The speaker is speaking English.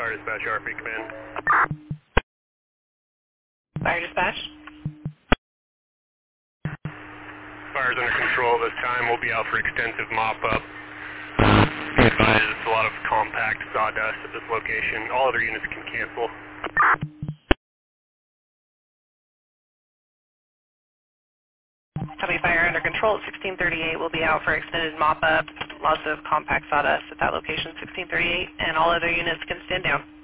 Fire dispatch, RFP command. Fire dispatch. Fire's under control this time. We'll be out for extensive mop-up. Be advised, it's a lot of compact sawdust at this location. All other units can cancel. Copy, fire under control at 1638. We'll be out for extended mop-up. Lots of compact sawdust at that location, 1638, and all other units can stand down.